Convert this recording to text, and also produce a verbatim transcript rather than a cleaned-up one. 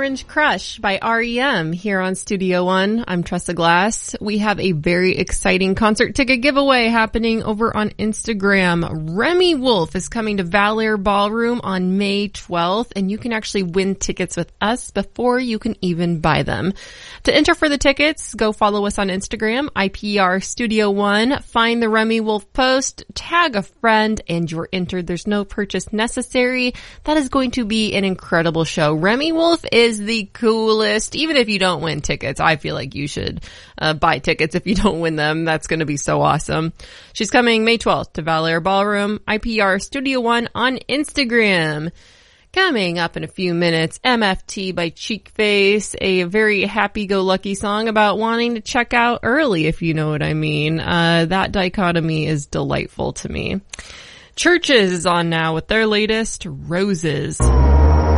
Orange Crush by R E M here on Studio One. I'm Tressa Glass. We have a very exciting concert ticket giveaway happening over on Instagram. Remi Wolf is coming to Valor Ballroom on May twelfth, and you can actually win tickets with us before you can even buy them. To enter for the tickets, go follow us on Instagram, I P R Studio One, find the Remi Wolf post, tag a friend, and you're entered. There's no purchase necessary. That is going to be an incredible show. Remi Wolf is the coolest. Even if you don't win tickets, I feel like you should uh, buy tickets if you don't win them. That's going to be so awesome. She's coming May twelfth to Valor Ballroom, I P R Studio One on Instagram. Coming up in a few minutes, M F T by Cheekface, a very happy-go-lucky song about wanting to check out early, if you know what I mean. Uh, that dichotomy is delightful to me. Churches is on now with their latest, Roses.